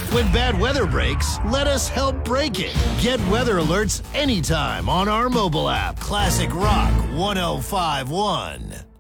When bad weather breaks, let us help break it. Get weather alerts anytime on our mobile app. Classic Rock 1051.